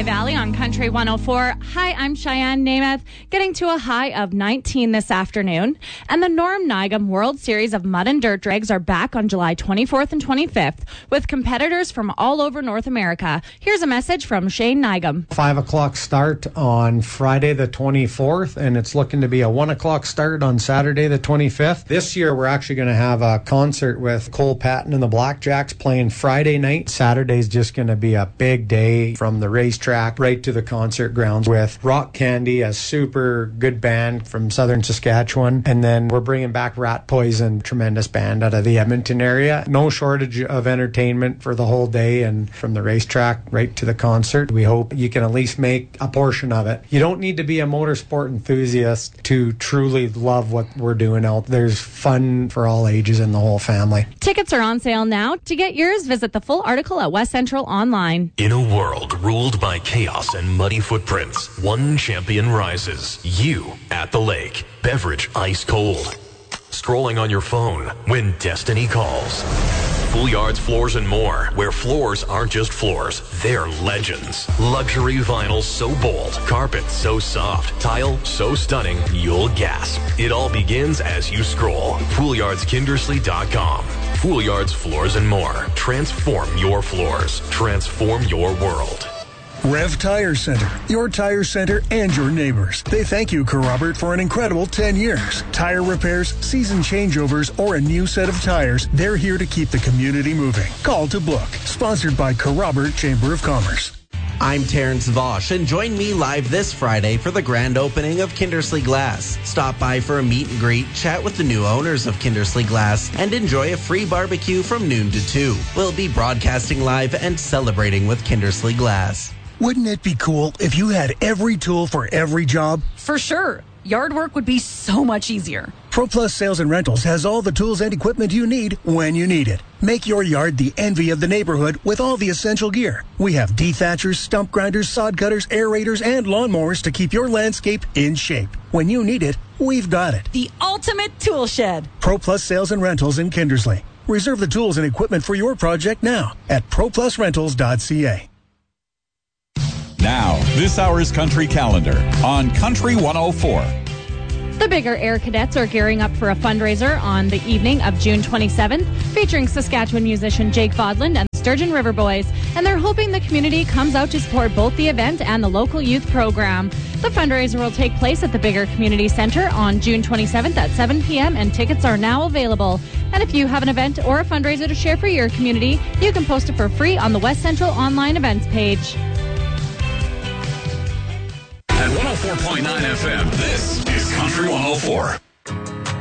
Lehigh Valley on Country 104. Hi, I'm Cheyenne Namath, getting to a high of 19 this afternoon. And the Norm Nigam World Series of Mud and Dirt Drags are back on July 24th and 25th with competitors from all over North America. Here's a message from Shane Nigam. 5 o'clock start on Friday the 24th, and it's looking to be a 1 o'clock start on Saturday the 25th. This year, we're actually going to have a concert with Cole Patton and the Blackjacks playing Friday night. Saturday's just going to be a big day from the racetrack right to the concert grounds with Rock Candy, a super good band from southern Saskatchewan. And then we're bringing back Rat Poison, tremendous band out of the Edmonton area. No shortage of entertainment for the whole day, and from the racetrack right to the concert. We hope you can at least make a portion of it. You don't need to be a motorsport enthusiast to truly love what we're doing out there. There's fun for all ages and the whole family. Tickets are on sale now. To get yours, visit the full article at West Central Online. In a world ruled by chaos and muddy footprints, one champion rises. You at the lake. Beverage ice cold. Scrolling on your phone when destiny calls. Foolyards Floors and More, where floors aren't just floors, they're legends. Luxury vinyl so bold, carpet so soft, tile so stunning, you'll gasp. It all begins as you scroll. FoolyardsKindersley.com. Foolyards Floors and More. Transform your floors. Transform your world. Rev Tire Center, your tire center and your neighbors. They thank you, Robert, for an incredible 10 years. Tire repairs, season changeovers, or a new set of tires, they're here to keep the community moving. Call to book. Sponsored by Robert Chamber of Commerce. I'm Terrence Vosch, and join me live this Friday for the grand opening of Kindersley Glass. Stop by for a meet and greet, chat with the new owners of Kindersley Glass, and enjoy a free barbecue from noon to 2. We'll be broadcasting live and celebrating with Kindersley Glass. Wouldn't it be cool if you had every tool for every job? For sure. Yard work would be so much easier. ProPlus Sales and Rentals has all the tools and equipment you need when you need it. Make your yard the envy of the neighborhood with all the essential gear. We have dethatchers, stump grinders, sod cutters, aerators, and lawnmowers to keep your landscape in shape. When you need it, we've got it. The ultimate tool shed. ProPlus Sales and Rentals in Kindersley. Reserve the tools and equipment for your project now at proplusrentals.ca. Now, this hour's Country Calendar on Country 104. The Bigger Air Cadets are gearing up for a fundraiser on the evening of June 27th, featuring Saskatchewan musician Jake Vodland and the Sturgeon River Boys, and they're hoping the community comes out to support both the event and the local youth program. The fundraiser will take place at the Bigger Community Centre on June 27th at 7 p.m., and tickets are now available. And if you have an event or a fundraiser to share for your community, you can post it for free on the West Central Online Events page. At 104.9 FM, this is Country 104.